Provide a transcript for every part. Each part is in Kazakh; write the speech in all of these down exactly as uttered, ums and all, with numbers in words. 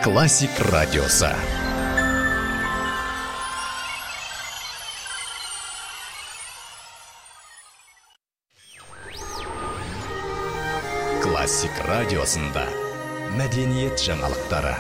Классик радиосы. Классик радиосында мәдениет жаңалықтары.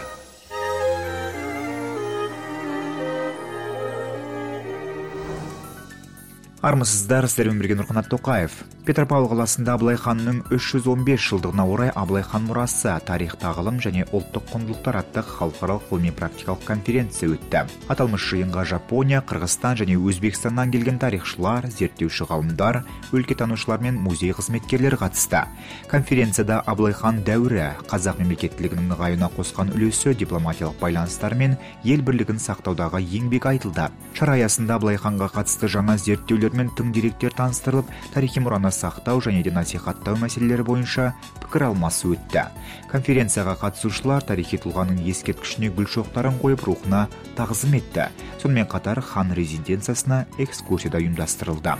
Армысыздар, сіздермен бірге Нұрқанат Тоқаев. Петропавл қаласында Абылай ханның үш жүз он бес жылдығына орай Абылай хан мұрасы, тарих тағылым және ұлттық құндылықтар атты халықаралық ғылыми-практикалық конференция өтті. Аталмыш жиынға Жапония, Қырғызстан және Өзбекстаннан келген тарихшылар, зерттеуші ғалымдар, өлкетанушылар мен музей қызметкерлері қатысты. Конференцияда Абылай хан дәуірі, қазақ мемлекеттілігінің нығаюына қосқан үлесі, дипломатиялық байланыстар мен ел бірлігін сақтаудағы еңбек айтылды. Шара аясында Абылай ханға қатысты жаңа зерттеулер мен тың деректер таныстырылып, тарихи мұраны сақтау және де насихаттау мәселелері бойынша пікір алмасы өтті. Конференцияға қатысушылар тарихи тұлғаның ескерткішіне гүл шоқтарын қойып рухына тағзым етті. Сонымен қатар хан резиденциясына экскурсия да ұйымдастырылды.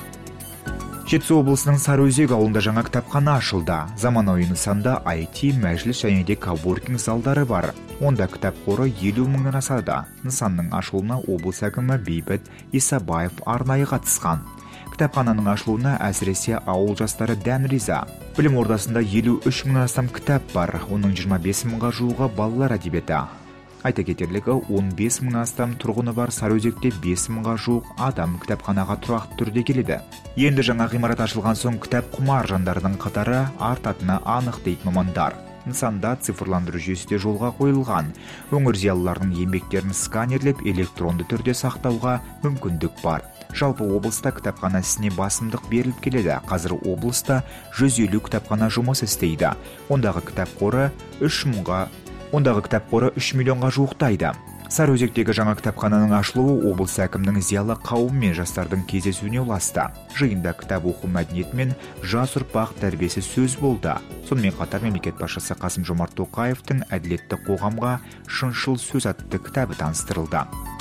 Жетісу облысының Сарыөзек ауылында жаңа кітапхана ашылды. Заманауи нысанда ай ти, мәжіліс және де коворкинг залдары бар. Онда кітап қоры елу мыңнан асады. Нысанның ашылуына облыс әкімі Бейбіт Исабаев арнайы қатысқан. Кітапхананың ашылуына әсіресе ауыл жастары дән риза. Білім ордасында елу үш мыңнан астам кітап бар. Оның жиырма бес мыңға жуығы балалар әдебиеті. Айта кетерлігі, он бес мыңнан астам тұрғыны бар Сарыөзекте бес мыңға жуық адам кітапханаға тұрақты түрде келеді. Енді жаңа ғимарат ашылған соң кітап құмар жандардың қатары артатыны анық дейді мамандар. Нысанда цифрландыру жүйесі де жолға қойылған. Өңір зиялыларының еңбектерін сканерлеп электронды түрде сақтауға мүмкіндік бар. Жалпы облыста кітапхана ісіне басымдық беріліп келеді. Қазір облыста жүз елу кітапхана жұмыс істейді. Ондағы кітап қоры үш мыңға Ондағы кітап қоры үш миллионға жуықтайды. Сарыөзектегі жаңа кітапхананың ашылуы облыс әкімінің зиялы қауым мен жастардың кездесуіне ұласты. Жиында кітап оқу мәдениеті мен жас ұрпақ тәрбиесі сөз болды. Сонымен қатар мемлекет басшысы Қасым-Жомарт Тоқаевтың әділетті қоғамға шыншыл сөз атты кітабы таныстырылды.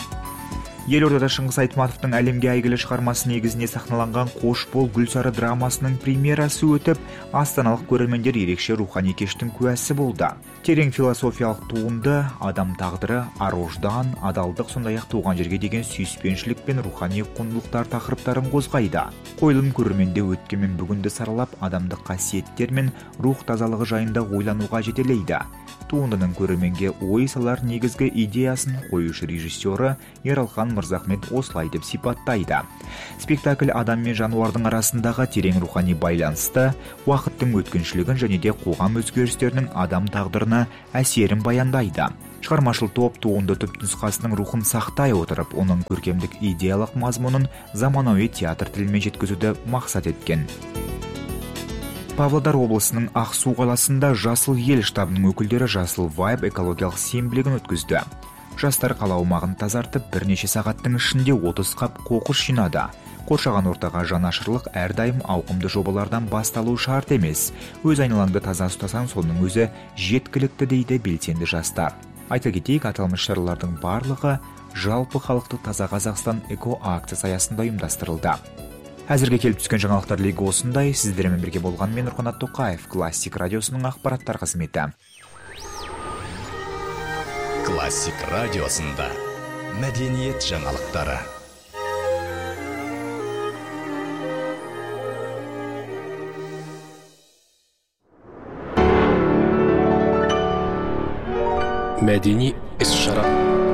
Елордада Шыңғыс Айтматовтың әлемге әйгілі шығармасы негізіне сахналанған Қош бол Гүлсары драмасының премьерасы өтіп, астаналық көрермендер ерекше рухани кештің куәсі болды. Терең философиялық туынды адам тағдыры, ар-ождан, адалдық, сондай-ақ туған жерге деген сүйіспеншілік пен рухани құндылықтар тақырыптарын қозғайды. Қойылым көрерменде өткен мен бүгінді саралап, адамдық қасиеттер мен рух тазалығы жайында ойлануға жетелейді. Туындының көрерменге ой салар негізгі идеясын қоюшы режиссері Ералхан Мырзахмет осылай деп сипаттайды. Спектакль адам мен жануардың арасындағы терең рухани байланысты, уақыттың өткіншілігін және де қоғам өзгерістерінің адам тағдырына әсерін баяндайды. Шығармашыл топ туынды түпнұсқасының рухын сақтай отырып, оның көркемдік идеялық мазмұнын заманауи театр тілімен жеткізуді мақсат еткен. Павлодар облысының Ақсу қаласында Жасыл ел штабының өкілдері Жасыл Вайб экологиялық сенбілігін өткізді. Жастар қала аумағын тазартып, бірнеше сағаттың ішінде отыз қап қоқыс жинады. Қоршаған ортаға жанашырлық әрдайым ауқымды жобалардан басталу шарт емес. Өз айналаңды таза ұстасаң, соның өзі жеткілікті дейді белсенді жастар. Айта кетейік, аталмыш шаралардың барлығы жалпы халықты таза Қазақстан эко акциясы аясында ұйымдастырылды. Әзірге келіп түскен жаңалықтар легі осындай. Сіздермен бірге болған мен Нұрқанат Тоқаев, Классик радиосының ақпараттар қызметі. Классик радиосында мәдениет жаңалықтары. Мәдени іс-шара.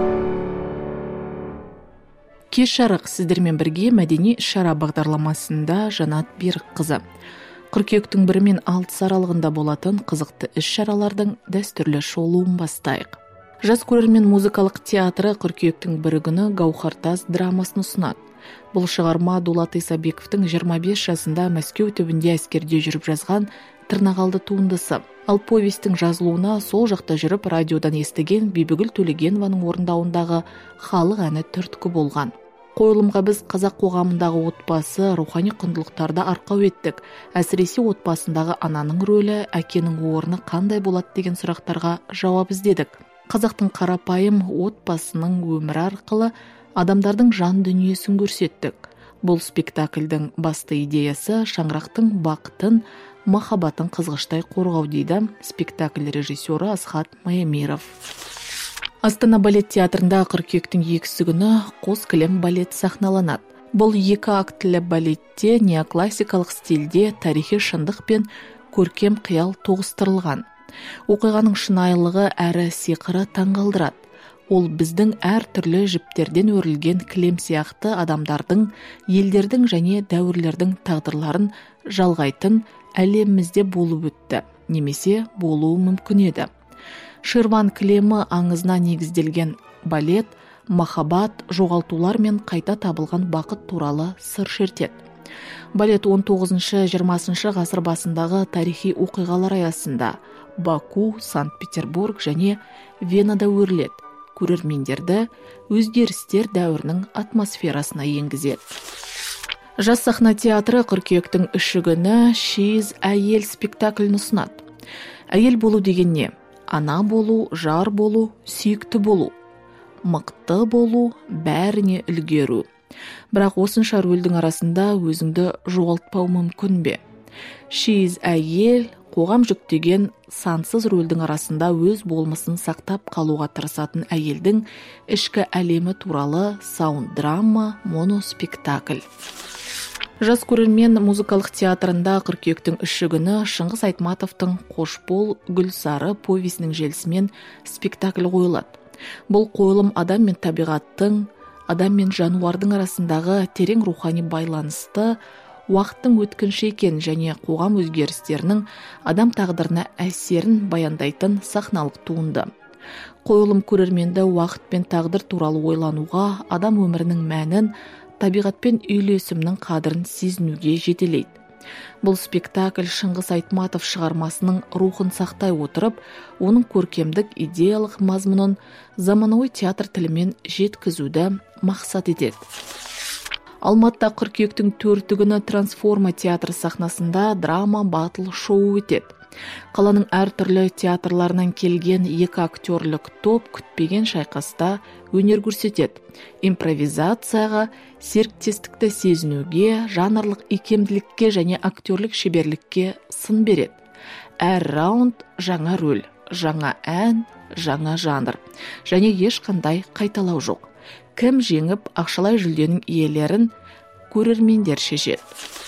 Кеш жарық, сіздермен бірге мәдени іс-шара бағдарламасында Жанат Берікқызы. Қыркүйектің бірі мен алтысы аралығында болатын қызықты іс-шаралардың дәстүрлі шолуын бастайық. Жас көрермен музыкалық театры қыркүйектің бірі күні Гаухартас драмасын ұсынады. Бұл шығарма Дулат Исабековтың жиырма бес жасында Мәскеу түбінде әскерде жүріп жазған тырнақалды туындысы. Ал повестің жазылуына сол жақта жүріп радиодан естіген Бибігүл Төлегенованың орындауындағы халық әні түрткі болған. Қойылымға біз қазақ қоғамындағы отбасы, рухани құндылықтарды арқау еттік. Әсіресе отбасындағы ананың рөлі, әкенің орны қандай болады деген сұрақтарға жауап іздедік. Қазақтың қарапайым отбасының өмірі арқылы адамдардың жан дүниесін көрсеттік. Бұл спектакльдің басты идеясы шаңырақтың бақытын, махаббатын қызғыштай қорғау дейді спектакль режиссері Асхат Маемиров. Астана балет театрында қыркүйектің екісі күні Қос кілем балет сахналанады. Бұл екі актілі балетте неоклассикалық стильде тарихи шындық пен көркем қиял тоғыстырылған. Оқиғаның шынайылығы әрі сиқыры таңғалдырады. Ол біздің әр түрлі жіптерден өрілген кілем сияқты адамдардың, елдердің және дәуірлердің тағдырларын жалғайтын әлемімізде болып өтті, немесе болуы мүмкін еді. Ширван кілемі аңызына негізделген балет махаббат, жоғалтулар мен қайта табылған бақыт туралы сыр шертеді. Балет он тоғызыншы жиырмасыншы ғасыр басындағы тарихи оқиғалар аясында Баку, Санкт-Петербург және Венада өріледі. Көрермендерді өзгерістер дәуірінің атмосферасына енгізеді. Жас сахна театры қыркүйектің үші күні She's әйел спектаклін ұсынады. Әйел болу деген не? Ана болу, жар болу, сүйікті болу, мықты болу, бәріне үлгеру. Бірақ осынша рөлдің арасында өзіңді жоғалтпау мүмкін бе? She's әйел қоғам жүктеген сансыз рөлдің арасында өз болмысын сақтап қалуға тырысатын әйелдің ішкі әлемі туралы саунд-драма моноспектакль. Жас көрермен музыкалық театрында қыркүйектің үші күні Шыңғыс Айтматовтың «Қош бол, Гүлсары» повесінің желісімен спектакль қойылады. Бұл қойылым адам мен табиғаттың, адам мен жануардың арасындағы терең рухани байланысты, уақыттың өткінші екен және қоғам өзгерістерінің адам тағдырына әсерін баяндайтын сахналық туынды. Қойылым көрерменді уақыт пен тағдыр туралы ойлануға, адам өмірінің мәнін, табиғатпен үйлесімнің қадірін сезінуге жетелейді. Бұл спектакль Шыңғыс Айтматов шығармасының рухын сақтай отырып, оның көркемдік идеялық мазмұнын заманауи театр тілімен жеткізуді мақсат етеді. Алматыда қыркүйектің төрті күні Трансформа театр сахнасында драма батл шоу өтеді. Қаланың әртүрлі театрларынан келген екі актерлік топ күтпеген шайқаста өнер көрсетеді. Импровизацияға, серіктестікті сезінуге, жанрлық икемділікке және актерлік шеберлікке сын береді. Әр раунд жаңа рөл, жаңа ән, жаңа жанр және ешқандай қайталау жоқ. Кім жеңіп, ақшалай жүлденің иелерін көрермендер шешеді.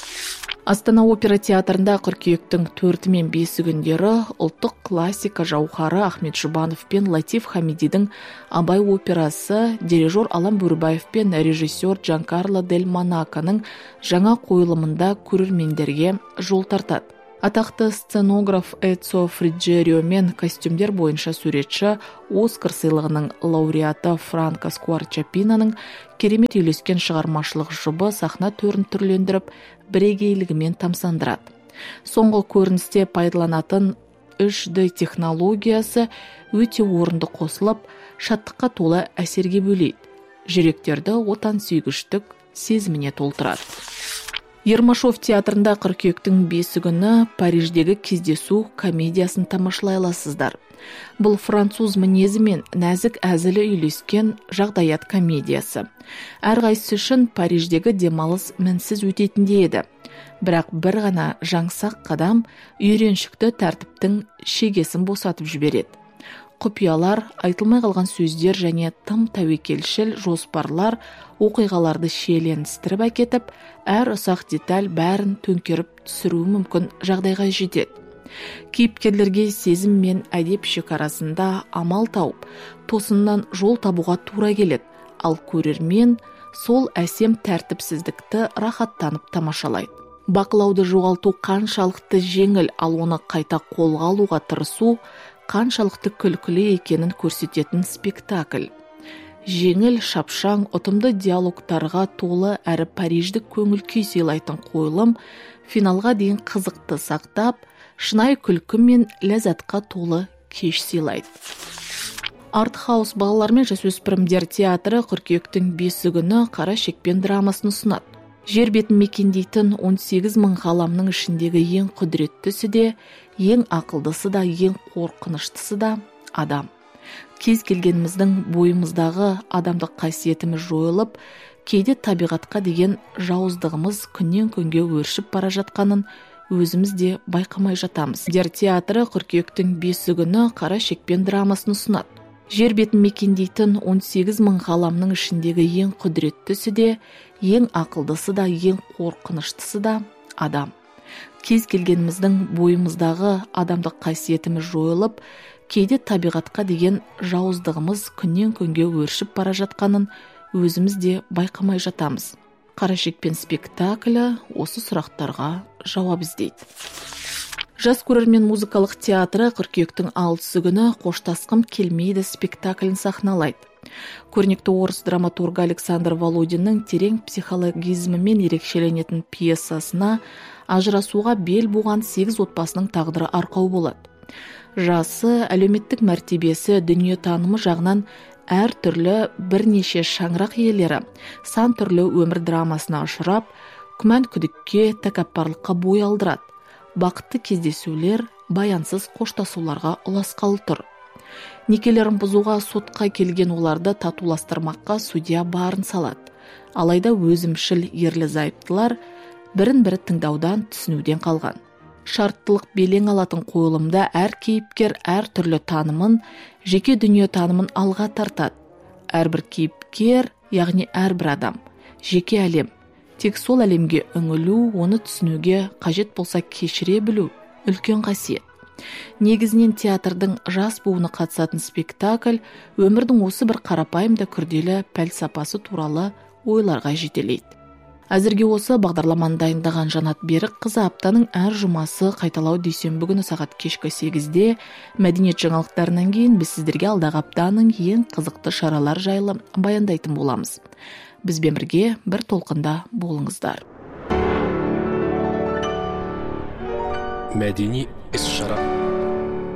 Астана опера театрында қыркүйектің төрті мен бесі күндері ұлттық классика жауһары Ахмет Жұбанов пен Латиф Хамидидің Абай операсы, дирижер Алан Бөрібаев пен режиссер Джанкарло Дель Монаконың жаңа қойылымында көрермендерге жол тартады. Атақты сценограф Эцо Фриджерио мен костюмдер бойынша суретші Оскар сыйлығының лауреаты Франко Скуарчапинаның керемет үйлескен шығармашылық жұбы сахна төрін түрлендіріп, бірегейлігімен тамсандырады. Соңғы көріністе пайдаланатын үш дэ технологиясы өте орынды қосылып, шаттыққа толы әсерге бөлейді. Жүректерді отансүйгіштік сезіміне толтырады. Ермашов театрында қыркүйектің бесі күні Париждегі кездесу комедиясын тамашалай аласыздар. Бұл француз мінезі мен нәзік әзілі үйлескен жағдаят комедиясы. Әрқайсысы үшін Париждегі демалыс мінсіз өтетіндей еді. Бірақ бір ғана жаңсақ қадам үйреншікті тәртіптің шегесін босатып жібереді. Құпиялар, айтылмай қалған сөздер және тым тәуекелшіл жоспарлар оқиғаларды шиеленістіріп әкетіп, әр ұсақ деталь бәрін төңкеріп түсіруі мүмкін жағдайға жетеді. Кейіпкерлерге сезім мен әдеп шекарасында амал тауып, тосыннан жол табуға тура келеді, ал көрермен сол әсем тәртіпсіздікті рахаттанып тамашалайды. Бақылауды жоғалту қаншалықты жеңіл, ал оны қайта қолға алуға тырысу қаншалықты күлкілі екенін көрсететін спектакль. Жеңіл, шапшаң, ұтымды диалогтарға толы әрі париждік көңіл күй сыйлайтын қойылым финалға дейін қызықты сақтап, шынайы күлкі мен ләззатқа толы кеш сыйлайды. Артхаус балалар мен жасөспірімдер театры қыркүйектің бесі күні Қара шекпен драмасын ұсынады. Жер бетін мекендейтін он сегіз мың ғаламның ішіндегі ең құдіреттісі де, ең ақылдысы да, ең қорқыныштысы да адам. Кез келгеніміздің бойымыздағы адамдық қасиетіміз жойылып, кейде табиғатқа деген жауыздығымыз күннен күнге өршіп бара жатқанын өзіміз де байқамай жатамыз. Дер театры қыркүйектің бесі күні Қара шекпен драмасын ұсынады. Жер бетін мекендейтін он сегіз мың ғаламның ішіндегі ең құдіреттісі де, ең ақылдысы да, ең қорқыныштысы да адам. Кез келгеніміздің бойымыздағы адамдық қасиетіміз жойылып, кейде табиғатқа деген жауыздығымыз күннен күнге өршіп бара жатқанын өзіміз де байқамай жатамыз. Қара шекпен спектаклі осы сұрақтарға жауап іздейді. Жас көрермен музыкалық театры қыркүйектің алтысы күні «Қоштасқым келмейді» спектаклін сахналайды. Көрнекті орыс драматургы Александр Володиннің терең психологизмімен ерекшеленетін пьесасына ажырасуға бел буған сегіз отбасының тағдыры арқау болады. Жасы, әлеуметтік мәртебесі, дүниетанымы жағынан әр түрлі бірнеше шаңырақ иелері сан түрлі өмір драмасына ұшырап, күмән күдікке, тәкаппарлыққа бой алдырады. Бақытты кездесулер, баянсыз қоштасуларға ұласқалы тұр. Некелерін бұзуға сотқа келген оларды татуластырмаққа судья барын салады. Алайда өзімшіл ерлі-зайыптылар бірін-бірі тыңдаудан, түсінуден қалған. Шарттылық белең алатын қойылымда әр кейіпкер әр түрлі танымын, жеке дүние танымын алға тартады. Әрбір кейіпкер, яғни әрбір адам, жеке әлем. Тек сол әлемге үңілу, оны түсінуге, қажет болса кешіре білу үлкен қасиет. Негізінен театрдың жас буыны қатысатын спектакль өмірдің осы бір қарапайым да күрделі пәлсапасы туралы ойларға жетелейді. Әзірге осы бағдарламаны дайындаған Жанат Берікқызы аптаның әр жұмасы қайталау дүйсенбі күні сағат кешкі сегізде мәдениет жаңалықтарынан кейін біз сіздерге алдағы аптаның ең қызықты шаралар жайлы баяндайтын боламыз. Бізбен бірге бір толқында болыңыздар. Мәдени іс-шара.